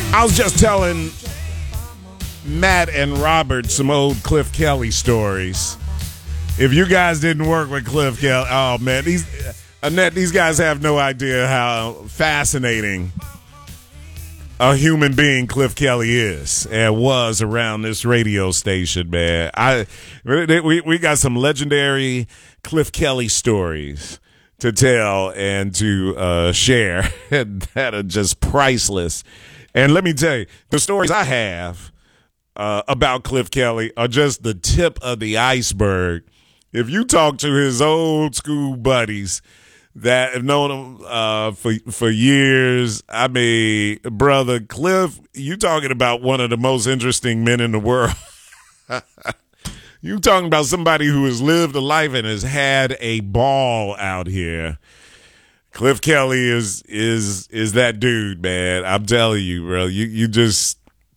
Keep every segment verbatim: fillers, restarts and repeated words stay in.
I was just telling Matt and Robert some old Cliff Kelly stories. If you guys didn't work with Cliff Kelly, oh man, these Annette, these guys have no idea how fascinating a human being Cliff Kelly is and was around this radio station, man. I we we got some legendary Cliff Kelly stories to tell and to uh, share that are just priceless. And let me tell you, the stories I have uh, about Cliff Kelly are just the tip of the iceberg. If you talk to his old school buddies that have known him uh, for for years, I mean, brother Cliff, you talking about one of the most interesting men in the world. You talking about somebody who has lived a life and has had a ball out here. Cliff Kelly is is is that dude, man. I'm telling you, bro. You you just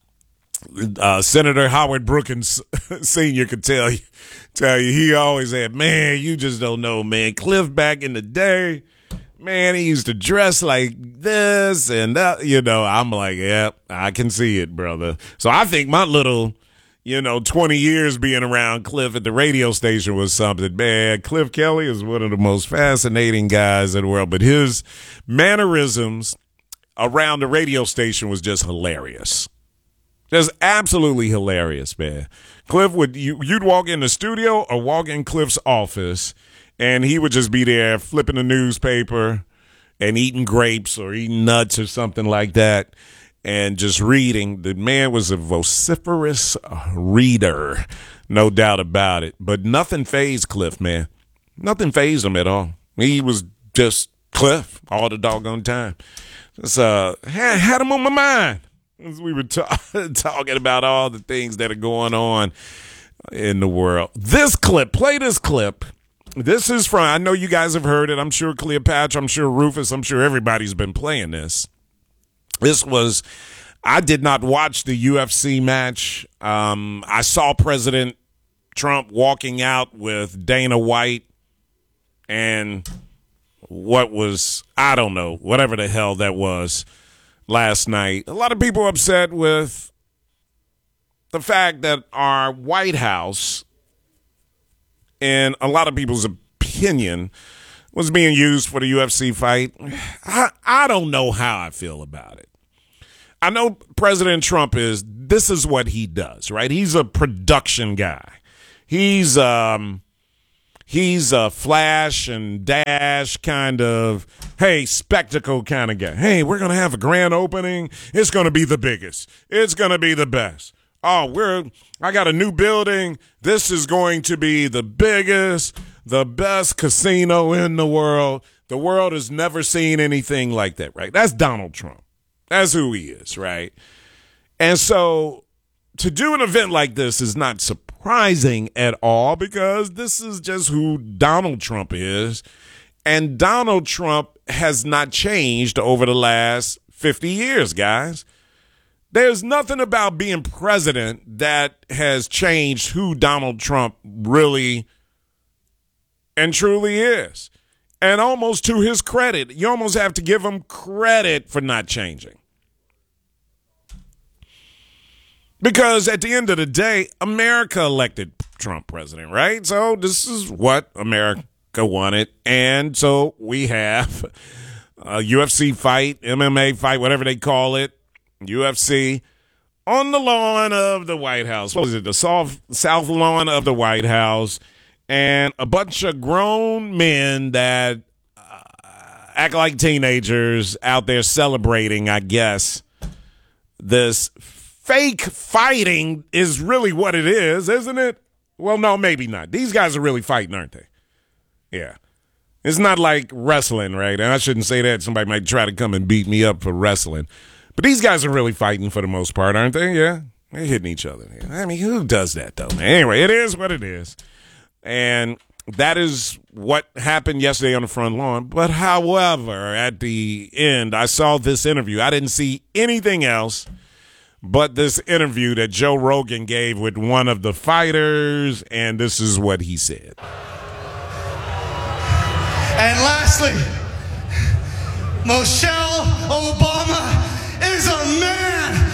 uh, Senator Howard Brookins Senior could tell you tell you he always said, man, you just don't know, man. Cliff back in the day, man, he used to dress like this and that. You know, I'm like, yeah, I can see it, brother. So I think my little, you know, twenty years being around Cliff at the radio station was something, man. Cliff Kelly is one of the most fascinating guys in the world, but his mannerisms around the radio station was just hilarious. Just absolutely hilarious, man. Cliff would, you, you'd walk in the studio or walk in Cliff's office, and he would just be there flipping the newspaper and eating grapes or eating nuts or something like that. And just reading. The man was a vociferous reader, no doubt about it. But nothing fazed Cliff, man. Nothing fazed him at all. He was just Cliff all the doggone time. Just uh, had, had him on my mind as we were ta- talking about all the things that are going on in the world. This clip, play this clip. This is from, I know you guys have heard it. I'm sure Cleopatra, I'm sure Rufus, I'm sure everybody's been playing this. This was, I did not watch the U F C match. Um, I saw President Trump walking out with Dana White and what was, I don't know, whatever the hell that was last night. A lot of people upset with the fact that our White House, in a lot of people's opinion, was being used for the U F C fight. I, I don't know how I feel about it. I know President Trump is, this is what he does, right? He's a production guy. He's um he's a flash and dash kind of, hey, spectacle kind of guy. Hey, we're going to have a grand opening. It's going to be the biggest. It's going to be the best. Oh, we're I got a new building. This is going to be the biggest, the best casino in the world. The world has never seen anything like that, right? That's Donald Trump. That's who he is, right? And so to do an event like this is not surprising at all because this is just who Donald Trump is. And Donald Trump has not changed over the last fifty years, guys. There's nothing about being president that has changed who Donald Trump really and truly is. And almost to his credit, you almost have to give him credit for not changing. Because at the end of the day, America elected Trump president, right? So this is what America wanted. And so we have a U F C fight, M M A fight, whatever they call it, U F C, on the lawn of the White House. What was it? The south, south lawn of the White House. And a bunch of grown men that uh, act like teenagers out there celebrating, I guess, this fake fighting is really what it is, isn't it? Well, no, maybe not. These guys are really fighting, aren't they? Yeah. It's not like wrestling, right? And I shouldn't say that. Somebody might try to come and beat me up for wrestling. But these guys are really fighting for the most part, aren't they? Yeah. They're hitting each other. I mean, who does that, though? Anyway, it is what it is. And that is what happened yesterday on the front lawn. But however, at the end, I saw this interview. I didn't see anything else but this interview that Joe Rogan gave with one of the fighters, and this is what he said. And lastly, Michelle Obama is a man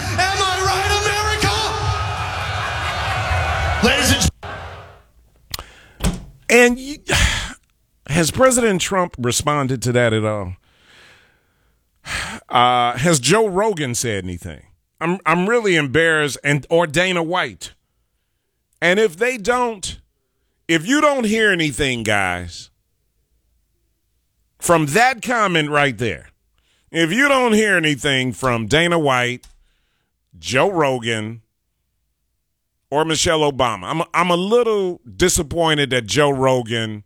And you, has President Trump responded to that at all? Uh, has Joe Rogan said anything? I'm I'm really embarrassed, and or Dana White. And if they don't, if you don't hear anything, guys, from that comment right there, if you don't hear anything from Dana White, Joe Rogan, or Michelle Obama, I'm I'm a little disappointed that Joe Rogan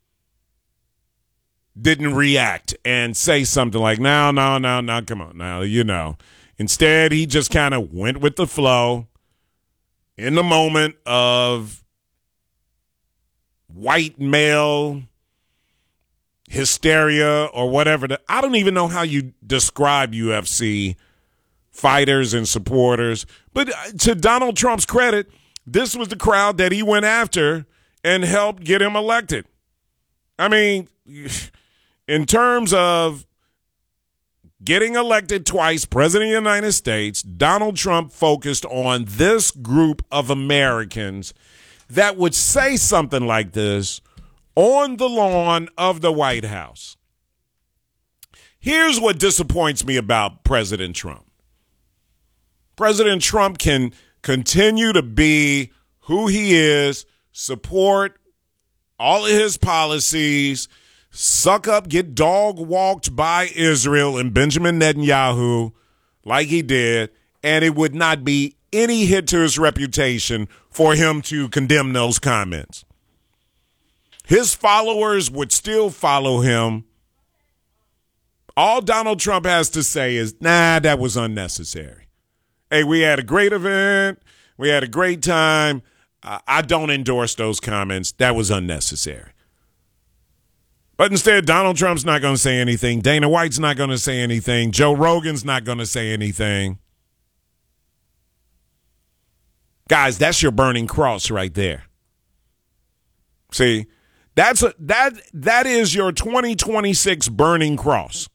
didn't react and say something like, no, no, no, no, come on, now, you know. Instead, he just kind of went with the flow in the moment of white male hysteria or whatever. I don't even know how you describe U F C fighters and supporters. But to Donald Trump's credit, this was the crowd that he went after and helped get him elected. I mean, in terms of getting elected twice, President of the United States, Donald Trump focused on this group of Americans that would say something like this on the lawn of the White House. Here's what disappoints me about President Trump. President Trump can continue to be who he is, support all of his policies, suck up, get dog walked by Israel and Benjamin Netanyahu like he did, and it would not be any hit to his reputation for him to condemn those comments. His followers would still follow him. All Donald Trump has to say is, nah, that was unnecessary. Hey, we had a great event. We had a great time. Uh, I don't endorse those comments. That was unnecessary. But instead, Donald Trump's not going to say anything. Dana White's not going to say anything. Joe Rogan's not going to say anything. Guys, that's your burning cross right there. See, that's a, that that is your twenty twenty-six burning cross.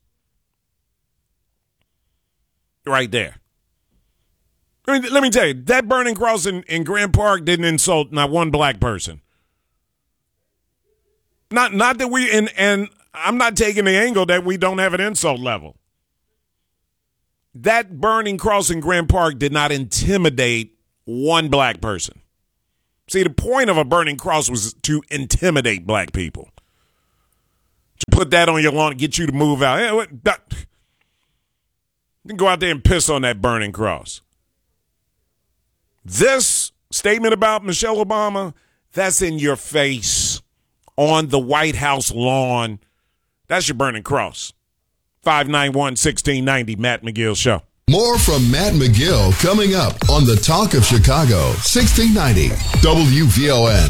Right there. I mean, let me tell you, that burning cross in, in Grant Park didn't insult not one black person. Not not that we, and, and I'm not taking the angle that we don't have an insult level. That burning cross in Grant Park did not intimidate one black person. See, the point of a burning cross was to intimidate black people. To put that on your lawn, get you to move out. Hey, what, that, you can go out there and piss on that burning cross. This statement about Michelle Obama, that's in your face on the White House lawn. That's your burning cross. five nine one, one six nine zero, Matt McGill Show. More from Matt McGill coming up on the Talk of Chicago, sixteen ninety W V O N.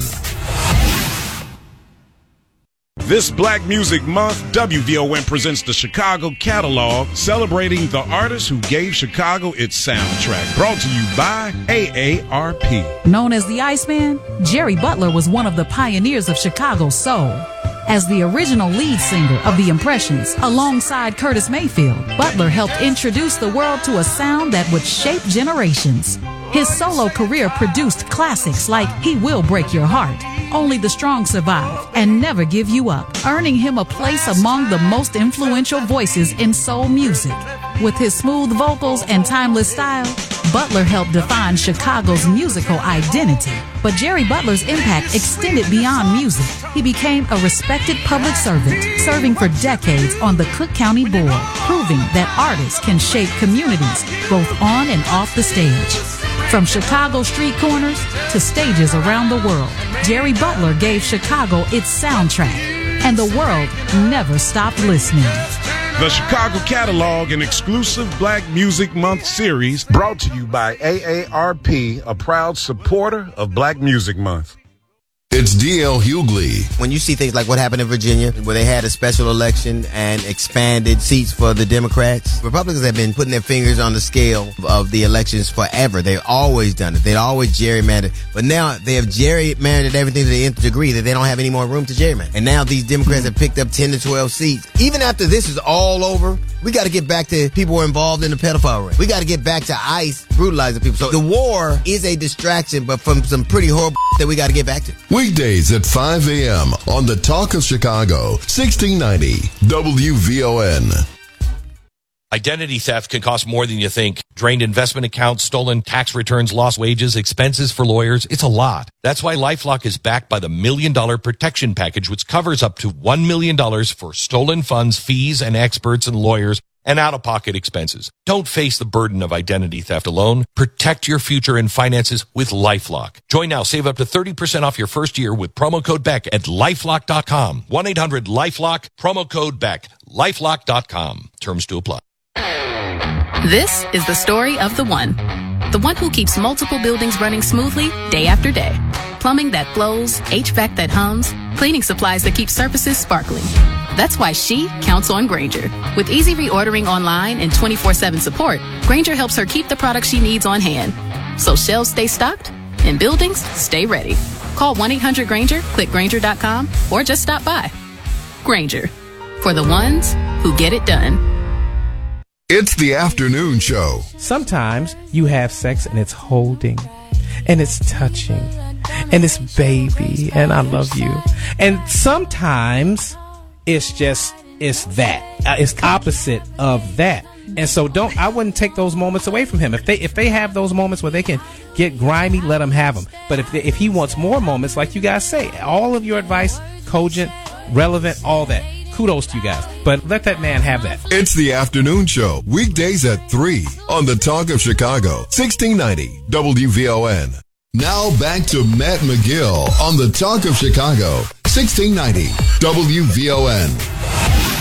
This Black Music Month, W V O N presents the Chicago Catalog, celebrating the artists who gave Chicago its soundtrack. Brought to you by A A R P. Known as the Iceman, Jerry Butler was one of the pioneers of Chicago soul. As the original lead singer of The Impressions, alongside Curtis Mayfield, Butler helped introduce the world to a sound that would shape generations. His solo career produced classics like He Will Break Your Heart, Only the Strong Survive, and Never Give You Up, earning him a place among the most influential voices in soul music. With his smooth vocals and timeless style, Butler helped define Chicago's musical identity. But Jerry Butler's impact extended beyond music. He became a respected public servant, serving for decades on the Cook County Board, proving that artists can shape communities both on and off the stage. From Chicago street corners to stages around the world, Jerry Butler gave Chicago its soundtrack, and the world never stopped listening. The Chicago Catalog, an exclusive Black Music Month series brought to you by A A R P, a proud supporter of Black Music Month. It's D L Hughley. When you see things like what happened in Virginia, where they had a special election and expanded seats for the Democrats, Republicans have been putting their fingers on the scale of the elections forever. They've always done it. They've always gerrymandered. But now they have gerrymandered everything to the nth degree that they don't have any more room to gerrymander. And now these Democrats have picked up ten to twelve seats. Even after this is all over, we got to get back to people who are involved in the pedophile ring. We got to get back to ICE brutalizing people. So the war is a distraction, but from some pretty horrible that we got to get back to. We Weekdays at five a.m. on the Talk of Chicago, sixteen ninety W V O N. Identity theft can cost more than you think. Drained investment accounts, stolen tax returns, lost wages, expenses for lawyers. It's a lot. That's why LifeLock is backed by the Million Dollar Protection Package, which covers up to one million dollars for stolen funds, fees, and experts and lawyers, and out-of-pocket expenses. Don't face the burden of identity theft alone. Protect your future and finances with LifeLock. Join now. Save up to thirty percent off your first year with promo code Beck at lifelock dot com. one eight hundred lifelock, promo code Beck, lifelock dot com. Terms to apply. This is the story of the one. The one who keeps multiple buildings running smoothly day after day. Plumbing that flows, H V A C that hums, cleaning supplies that keep surfaces sparkling. That's why she counts on Grainger. With easy reordering online and twenty-four seven support, Grainger helps her keep the products she needs on hand. So shelves stay stocked and buildings stay ready. Call one eight hundred Grainger, click Grainger dot com, or just stop by. Grainger, for the ones who get it done. It's the afternoon show. Sometimes you have sex and it's holding, and it's touching, and it's baby, and I love you. And sometimes it's just, it's that. Uh, it's opposite of that. And so don't, I wouldn't take those moments away from him. If they, if they have those moments where they can get grimy, let them have them. But if they, if he wants more moments, like you guys say, all of your advice, cogent, relevant, all that. Kudos to you guys. But let that man have that. It's the afternoon show. Weekdays at three on the Talk of Chicago, sixteen ninety W V O N. Now back to Matt McGill on the Talk of Chicago, sixteen ninety W V O N.